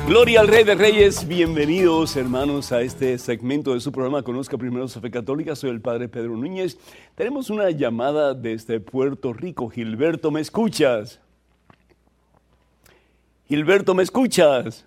Gloria al Rey de Reyes, bienvenidos hermanos a este segmento de su programa Conozca Primero su Fe Católica. Soy el Padre Pedro Núñez. Tenemos una llamada desde Puerto Rico. Gilberto, ¿me escuchas? Gilberto, ¿me escuchas?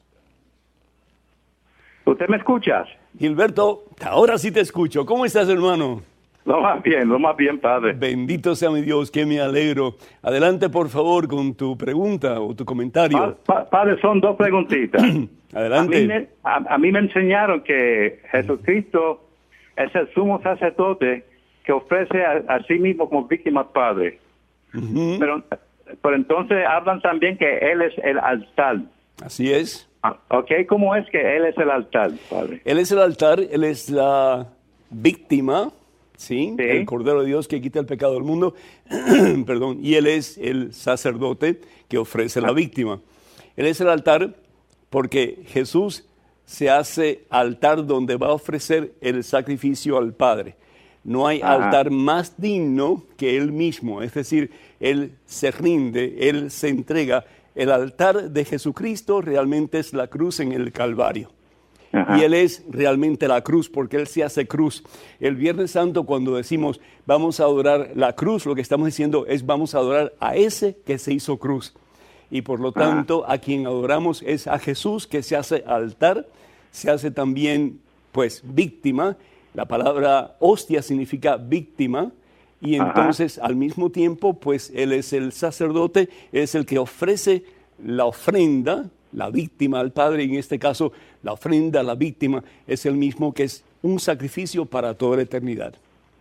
¿Usted me escucha? Gilberto, ahora sí te escucho. ¿Cómo estás, hermano? Lo más bien, Padre. Bendito sea mi Dios, que me alegro. Adelante, por favor, con tu pregunta o tu comentario. Padre, son dos preguntitas. Adelante. A mí me enseñaron que Jesucristo es el sumo sacerdote que ofrece a sí mismo como víctima, Padre. Uh-huh. Pero entonces hablan también que Él es el altar. Así es. Ok, ¿cómo es que Él es el altar, Padre? Él es el altar, Él es la víctima, ¿sí? Sí. El Cordero de Dios que quita el pecado del mundo, perdón, y Él es el sacerdote que ofrece la víctima. Él es el altar porque Jesús se hace altar donde va a ofrecer el sacrificio al Padre. No hay altar más digno que Él mismo, es decir, Él se rinde, Él se entrega. El altar de Jesucristo realmente es la cruz en el Calvario. Ajá. Y Él es realmente la cruz, porque Él se hace cruz. El Viernes Santo, cuando decimos vamos a adorar la cruz, lo que estamos diciendo es vamos a adorar a ese que se hizo cruz. Y por lo tanto, a quien adoramos es a Jesús, que se hace altar, se hace también, pues, víctima. La palabra hostia significa víctima. Y entonces, al mismo tiempo, pues, Él es el sacerdote, es el que ofrece la ofrenda, la víctima al Padre, y en este caso, la ofrenda a la víctima es el mismo, que es un sacrificio para toda la eternidad.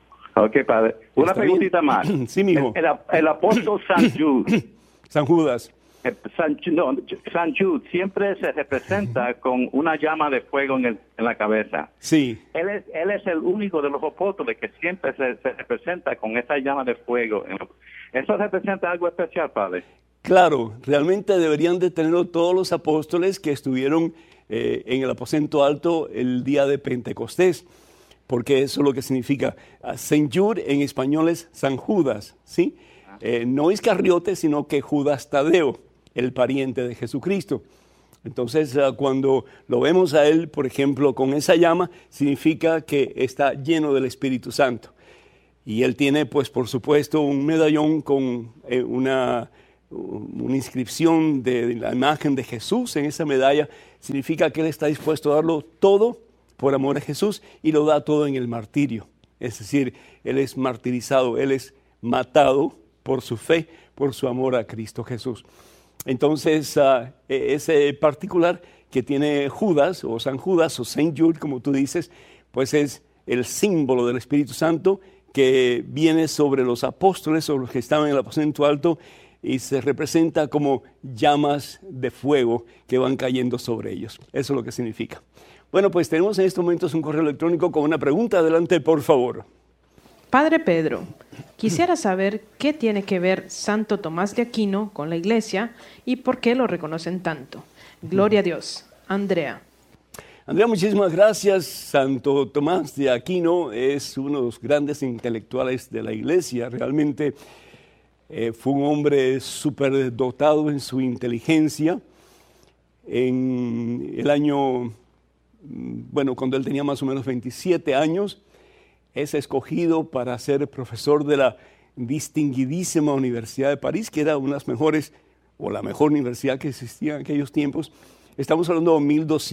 Ok, Padre. Una preguntita más. Sí, mijo. El apóstol San Jude. San Judas. San Jude siempre se representa con una llama de fuego en la cabeza. Sí. Él es el único de los apóstoles que siempre se representa con esa llama de fuego. ¿Eso representa algo especial, Padre? Claro, realmente deberían de tenerlo todos los apóstoles que estuvieron en el aposento alto el día de Pentecostés, porque eso es lo que significa. Saint Jude en español es San Judas, ¿sí? No Iscariote, sino que Judas Tadeo, el pariente de Jesucristo. Entonces, cuando lo vemos a él, por ejemplo, con esa llama, significa que está lleno del Espíritu Santo. Y él tiene, pues, por supuesto, un medallón con una inscripción de la imagen de Jesús en esa medalla. Significa que él está dispuesto a darlo todo por amor a Jesús y lo da todo en el martirio. Es decir, él es martirizado, él es matado por su fe, por su amor a Cristo Jesús. Entonces, ese particular que tiene Judas, o San Judas, o Saint Jude, como tú dices, pues es el símbolo del Espíritu Santo que viene sobre los apóstoles, sobre los que estaban en el aposento alto, y se representa como llamas de fuego que van cayendo sobre ellos. Eso es lo que significa. Bueno, pues tenemos en estos momentos un correo electrónico con una pregunta. Adelante, por favor. Padre Pedro, quisiera saber qué tiene que ver Santo Tomás de Aquino con la Iglesia y por qué lo reconocen tanto. Gloria a Dios. Andrea. Andrea, muchísimas gracias. Santo Tomás de Aquino es uno de los grandes intelectuales de la Iglesia. Realmente fue un hombre súper dotado en su inteligencia. En el año, cuando él tenía más o menos 27 años, es escogido para ser profesor de la distinguidísima Universidad de París, que era una de las mejores, o la mejor universidad que existía en aquellos tiempos. Estamos hablando de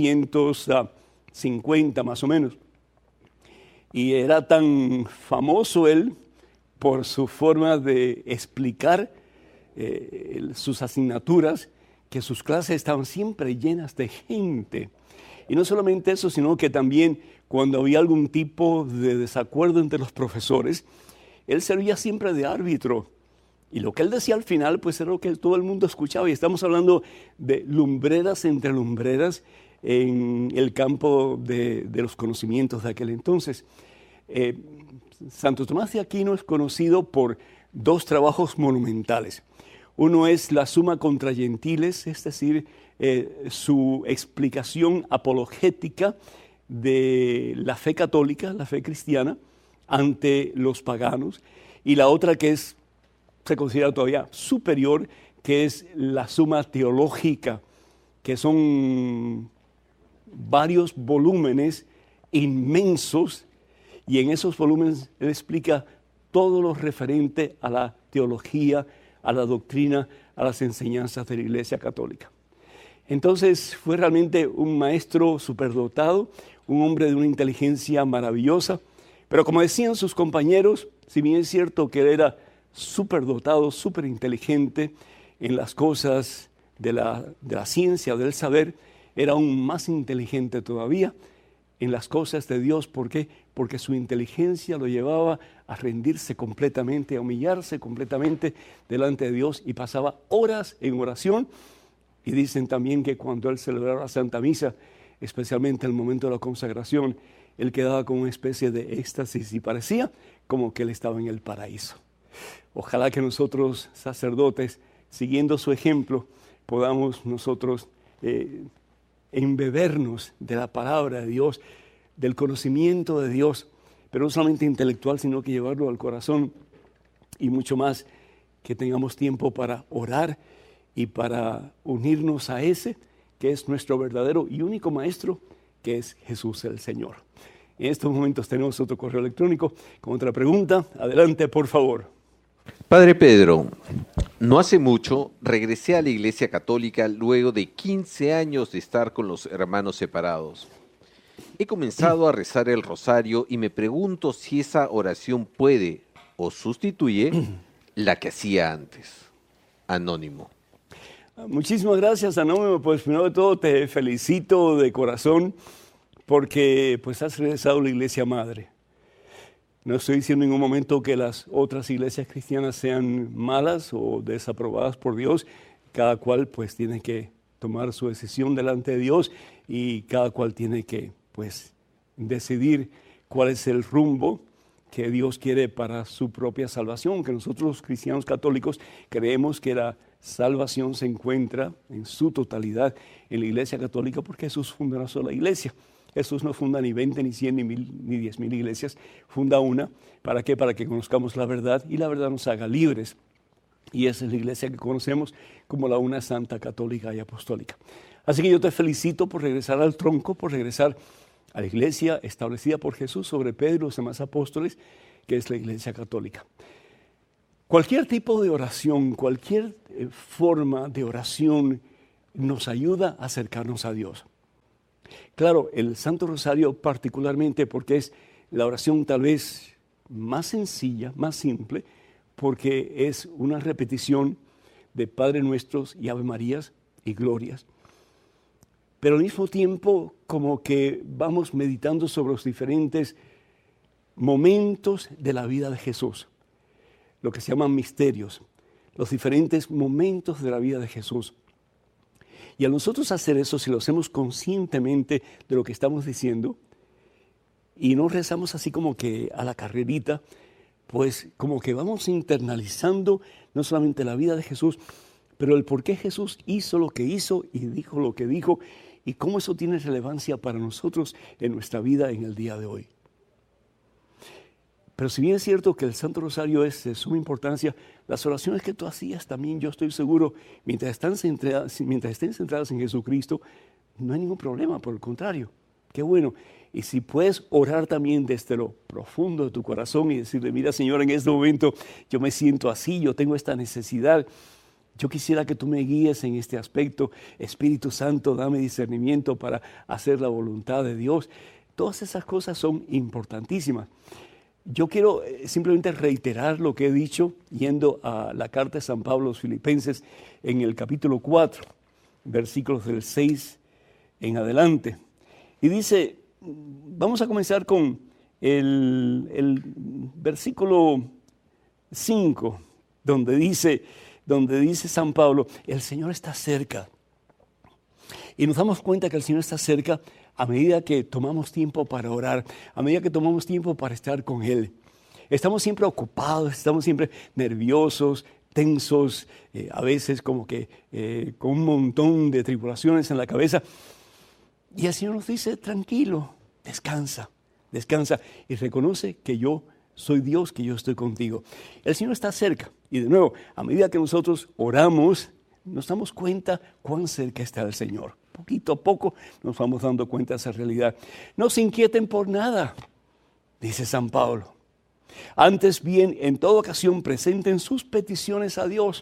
1250 más o menos. Y era tan famoso él por su forma de explicar sus asignaturas, que sus clases estaban siempre llenas de gente. Y no solamente eso, sino que también cuando había algún tipo de desacuerdo entre los profesores, él servía siempre de árbitro. Y lo que él decía al final, pues era lo que todo el mundo escuchaba. Y estamos hablando de lumbreras entre lumbreras en el campo de los conocimientos de aquel entonces. Santo Tomás de Aquino es conocido por dos trabajos monumentales. Uno es la Summa contra Gentiles, es decir, su explicación apologética de la fe católica, la fe cristiana, ante los paganos. Y la otra que se considera todavía superior, que es la Summa Teológica, que son varios volúmenes inmensos, y en esos volúmenes él explica todo lo referente a la teología, a la doctrina, a las enseñanzas de la Iglesia Católica. Entonces fue realmente un maestro superdotado, un hombre de una inteligencia maravillosa, pero como decían sus compañeros, si bien es cierto que él era superdotado, superinteligente en las cosas de la ciencia, del saber, era aún más inteligente todavía en las cosas de Dios. ¿Por qué? Porque su inteligencia lo llevaba a rendirse completamente, a humillarse completamente delante de Dios, y pasaba horas en oración. Y dicen también que cuando él celebraba la Santa Misa, especialmente en el momento de la consagración, él quedaba con una especie de éxtasis y parecía como que él estaba en el paraíso. Ojalá que nosotros, sacerdotes, siguiendo su ejemplo, podamos nosotros embebernos de la palabra de Dios, del conocimiento de Dios, pero no solamente intelectual, sino que llevarlo al corazón, y mucho más, que tengamos tiempo para orar y para unirnos a ese que es nuestro verdadero y único Maestro, que es Jesús el Señor. En estos momentos tenemos otro correo electrónico con otra pregunta. Adelante, por favor. Padre Pedro, no hace mucho regresé a la Iglesia Católica luego de 15 años de estar con los hermanos separados. He comenzado a rezar el rosario y me pregunto si esa oración puede o sustituye la que hacía antes. Anónimo. Muchísimas gracias, Anónimo. Pues primero de todo te felicito de corazón porque pues has regresado a la Iglesia Madre. No estoy diciendo en ningún momento que las otras iglesias cristianas sean malas o desaprobadas por Dios. Cada cual pues tiene que tomar su decisión delante de Dios, y cada cual tiene que pues decidir cuál es el rumbo que Dios quiere para su propia salvación, que nosotros los cristianos católicos creemos que la salvación se encuentra en su totalidad en la Iglesia Católica, porque Jesús funda una sola iglesia. Jesús no funda ni 20, ni 100, ni 1000, ni 10,000 iglesias, funda una. ¿Para qué? Para que conozcamos la verdad y la verdad nos haga libres. Y esa es la iglesia que conocemos como la una santa, católica y apostólica. Así que yo te felicito por regresar al tronco, por regresar a la iglesia establecida por Jesús sobre Pedro y los demás apóstoles, que es la Iglesia Católica. Cualquier tipo de oración, cualquier forma de oración nos ayuda a acercarnos a Dios. Claro, el Santo Rosario particularmente, porque es la oración tal vez más sencilla, más simple, porque es una repetición de Padre Nuestros y Ave Marías y Glorias. Pero al mismo tiempo como que vamos meditando sobre los diferentes momentos de la vida de Jesús, lo que se llaman misterios, los diferentes momentos de la vida de Jesús. Y a nosotros hacer eso, si lo hacemos conscientemente de lo que estamos diciendo, y no rezamos así como que a la carrerita, pues como que vamos internalizando no solamente la vida de Jesús, pero el por qué Jesús hizo lo que hizo y dijo lo que dijo, y cómo eso tiene relevancia para nosotros en nuestra vida en el día de hoy. Pero si bien es cierto que el Santo Rosario es de suma importancia, las oraciones que tú hacías también, yo estoy seguro, mientras estén centradas en Jesucristo, no hay ningún problema, por el contrario, qué bueno. Y si puedes orar también desde lo profundo de tu corazón y decirle, mira Señor, en este momento yo me siento así, yo tengo esta necesidad, yo quisiera que tú me guíes en este aspecto, Espíritu Santo, dame discernimiento para hacer la voluntad de Dios. Todas esas cosas son importantísimas. Yo quiero simplemente reiterar lo que he dicho yendo a la carta de San Pablo a los Filipenses en el capítulo 4, versículos del 6 en adelante. Y dice, vamos a comenzar con el versículo 5, donde dice San Pablo, el Señor está cerca. Y nos damos cuenta que el Señor está cerca a medida que tomamos tiempo para orar, a medida que tomamos tiempo para estar con Él. Estamos siempre ocupados, estamos siempre nerviosos, tensos, a veces como que con un montón de tribulaciones en la cabeza. Y el Señor nos dice, tranquilo, descansa y reconoce que yo soy Dios, que yo estoy contigo. El Señor está cerca. Y de nuevo, a medida que nosotros oramos nos damos cuenta cuán cerca está el Señor. Poquito a poco nos vamos dando cuenta de esa realidad. No se inquieten por nada, dice San Pablo. Antes bien, en toda ocasión, presenten sus peticiones a Dios.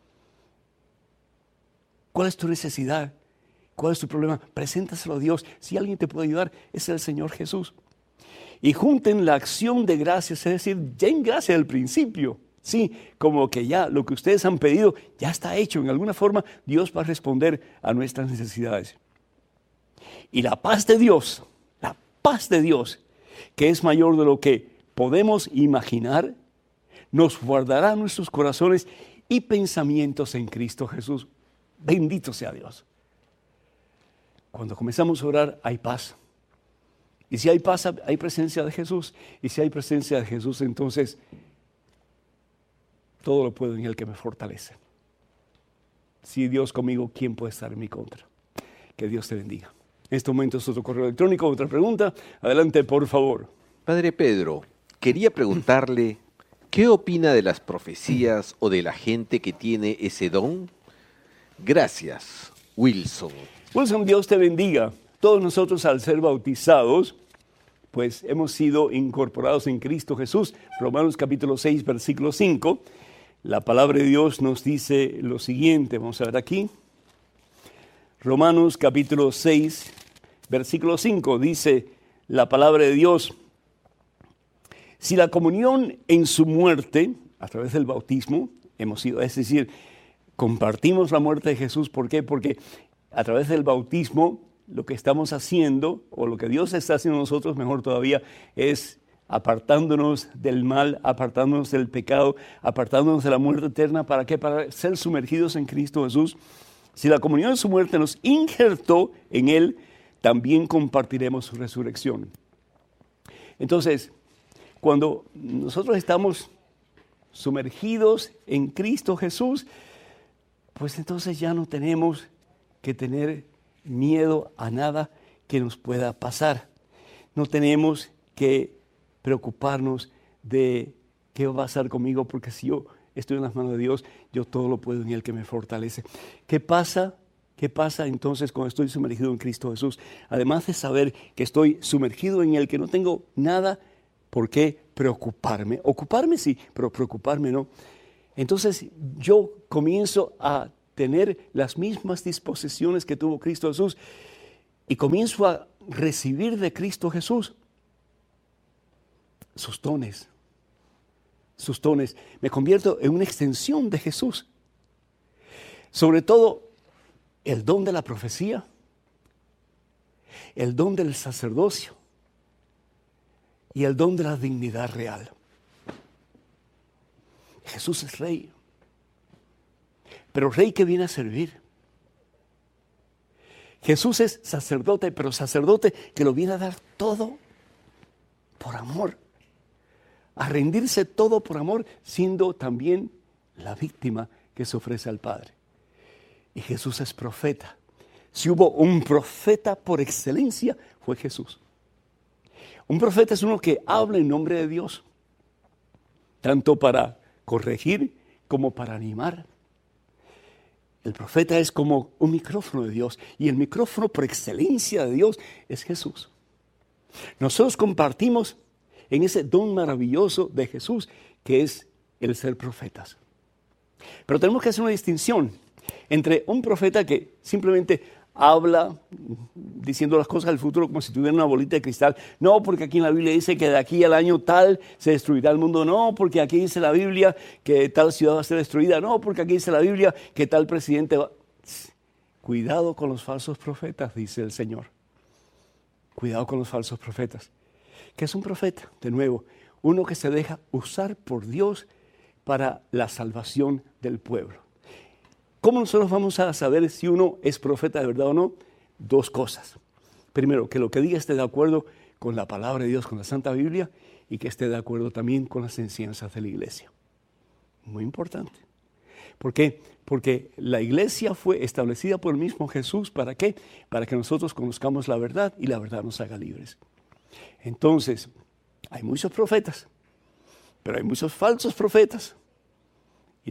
¿Cuál es tu necesidad? ¿Cuál es tu problema? Preséntaselo a Dios. Si alguien te puede ayudar, es el Señor Jesús. Y junten la acción de gracias, es decir, den gracias al principio. Sí, como que ya lo que ustedes han pedido ya está hecho. En alguna forma Dios va a responder a nuestras necesidades. Y la paz de Dios, que es mayor de lo que podemos imaginar, nos guardará nuestros corazones y pensamientos en Cristo Jesús. Bendito sea Dios. Cuando comenzamos a orar hay paz. Y si hay paz, hay presencia de Jesús. Y si hay presencia de Jesús, entonces todo lo puedo en el que me fortalece. Si Dios conmigo, ¿quién puede estar en mi contra? Que Dios te bendiga. En este momento es otro correo electrónico, otra pregunta. Adelante, por favor. Padre Pedro, quería preguntarle, ¿qué opina de las profecías o de la gente que tiene ese don? Gracias, Wilson. Wilson, Dios te bendiga. Todos nosotros al ser bautizados, pues hemos sido incorporados en Cristo Jesús. Romanos capítulo 6, versículo 5. La palabra de Dios nos dice lo siguiente. Vamos a ver aquí. Romanos capítulo 6, versículo 5. Dice la palabra de Dios. Si la comunión en su muerte, a través del bautismo, hemos sido, es decir, compartimos la muerte de Jesús. ¿Por qué? Porque a través del bautismo lo que estamos haciendo, o lo que Dios está haciendo nosotros, mejor todavía, es apartándonos del mal, apartándonos del pecado, apartándonos de la muerte eterna. ¿Para qué? Para ser sumergidos en Cristo Jesús. Si la comunión de su muerte nos injertó en Él, también compartiremos su resurrección. Entonces, cuando nosotros estamos sumergidos en Cristo Jesús, pues entonces ya no tenemos que tener miedo a nada que nos pueda pasar. No tenemos que preocuparnos de qué va a pasar conmigo, porque si yo estoy en las manos de Dios, yo todo lo puedo en Él que me fortalece. ¿Qué pasa? ¿Qué pasa entonces cuando estoy sumergido en Cristo Jesús? Además de saber que estoy sumergido en Él, que no tengo nada por qué preocuparme. Ocuparme sí, pero preocuparme no. Entonces yo comienzo a tener las mismas disposiciones que tuvo Cristo Jesús y comienzo a recibir de Cristo Jesús sus dones. Me convierto en una extensión de Jesús. Sobre todo el don de la profecía, el don del sacerdocio y el don de la dignidad real. Jesús es rey, pero rey que viene a servir. Jesús es sacerdote, pero sacerdote que lo viene a dar todo por amor, a rendirse todo por amor, siendo también la víctima que se ofrece al Padre. Y Jesús es profeta. Si hubo un profeta por excelencia, fue Jesús. Un profeta es uno que habla en nombre de Dios, tanto para corregir como para animar. El profeta es como un micrófono de Dios, y el micrófono por excelencia de Dios es Jesús. Nosotros compartimos en ese don maravilloso de Jesús, que es el ser profetas. Pero tenemos que hacer una distinción entre un profeta que simplemente habla diciendo las cosas del futuro como si tuviera una bolita de cristal. No, porque aquí en la Biblia dice que de aquí al año tal se destruirá el mundo. No, porque aquí dice la Biblia que tal ciudad va a ser destruida. No, porque aquí dice la Biblia que tal presidente va... Cuidado con los falsos profetas, dice el Señor. Cuidado con los falsos profetas. ¿Qué es un profeta? De nuevo, uno que se deja usar por Dios para la salvación del pueblo. ¿Cómo nosotros vamos a saber si uno es profeta de verdad o no? Dos cosas. Primero, que lo que diga esté de acuerdo con la palabra de Dios, con la Santa Biblia, y que esté de acuerdo también con las enseñanzas de la iglesia. Muy importante. ¿Por qué? Porque la iglesia fue establecida por el mismo Jesús. ¿Para qué? Para que nosotros conozcamos la verdad y la verdad nos haga libres. Entonces, hay muchos profetas, pero hay muchos falsos profetas. Y los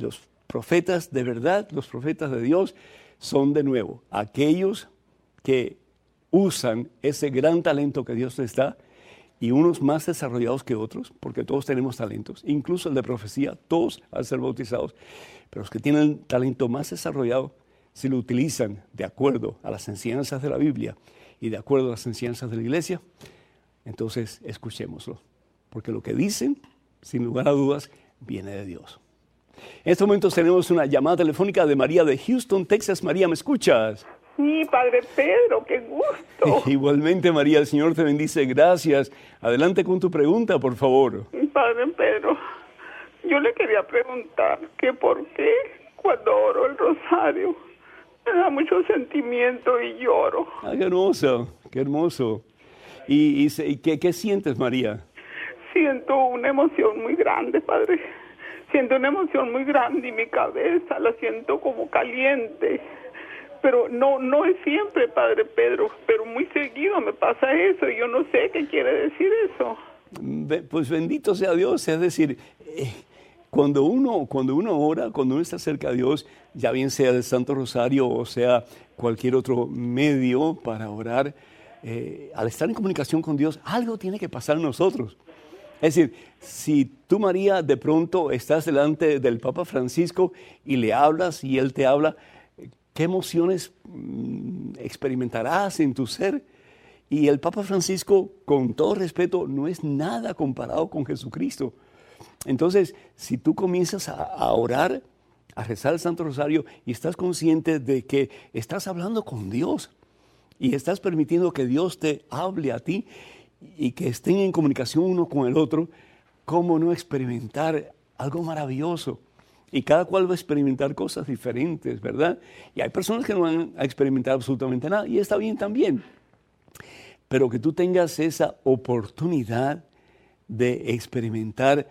profetas de verdad, los profetas de Dios, son de nuevo aquellos que usan ese gran talento que Dios les da, y unos más desarrollados que otros, porque todos tenemos talentos, incluso el de profecía, todos al ser bautizados, pero los que tienen el talento más desarrollado, si lo utilizan de acuerdo a las enseñanzas de la Biblia y de acuerdo a las enseñanzas de la iglesia, entonces escuchémoslo, porque lo que dicen, sin lugar a dudas, viene de Dios. En estos momentos tenemos una llamada telefónica de María de Houston, Texas. María, ¿me escuchas? Sí, Padre Pedro, qué gusto. Igualmente, María, el Señor te bendice, gracias. Adelante con tu pregunta, por favor. Padre Pedro, yo le quería preguntar que por qué cuando oro el rosario me da mucho sentimiento y lloro. Ah, qué hermoso, qué hermoso. ¿Y qué sientes, María? Siento una emoción muy grande, Padre. Siento una emoción muy grande y mi cabeza la siento como caliente. Pero no es siempre, Padre Pedro, pero muy seguido me pasa eso y yo no sé qué quiere decir eso. Pues bendito sea Dios, es decir, cuando uno ora, cuando uno está cerca de Dios, ya bien sea el Santo Rosario o sea cualquier otro medio para orar, al estar en comunicación con Dios, algo tiene que pasar en nosotros. Es decir, si tú, María, de pronto estás delante del Papa Francisco y le hablas y él te habla, ¿qué emociones experimentarás en tu ser? Y el Papa Francisco, con todo respeto, no es nada comparado con Jesucristo. Entonces, si tú comienzas a orar, a rezar el Santo Rosario y estás consciente de que estás hablando con Dios y estás permitiendo que Dios te hable a ti y que estén en comunicación uno con el otro, ¿cómo no experimentar algo maravilloso? Y cada cual va a experimentar cosas diferentes, ¿verdad? Y hay personas que no van a experimentar absolutamente nada, y está bien también. Pero que tú tengas esa oportunidad de experimentar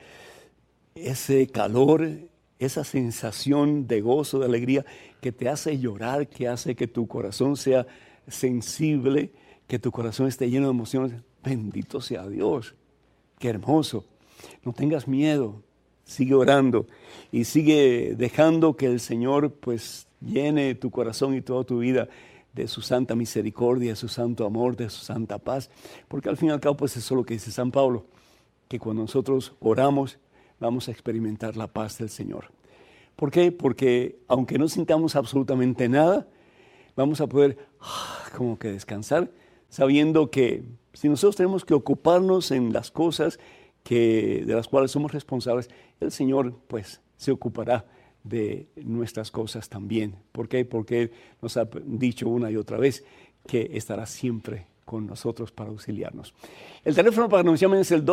ese calor, esa sensación de gozo, de alegría, que te hace llorar, que hace que tu corazón sea sensible, que tu corazón esté lleno de emociones. Bendito sea Dios. Qué hermoso. No tengas miedo. Sigue orando y sigue dejando que el Señor pues llene tu corazón y toda tu vida de su santa misericordia, de su santo amor, de su santa paz. Porque al fin y al cabo pues eso es lo que dice San Pablo, que cuando nosotros oramos vamos a experimentar la paz del Señor. ¿Por qué? Porque aunque no sintamos absolutamente nada, vamos a poder como que descansar sabiendo que si nosotros tenemos que ocuparnos en las cosas de las cuales somos responsables, el Señor pues se ocupará de nuestras cosas también. ¿Por qué? Porque nos ha dicho una y otra vez que estará siempre con nosotros para auxiliarnos. El teléfono para que nos llamen es el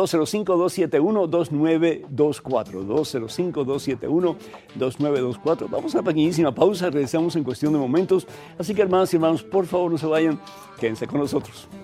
205-271-2924. 205-271-2924. Vamos a una pequeñísima pausa, regresamos en cuestión de momentos. Así que hermanas y hermanos, por favor no se vayan, quédense con nosotros.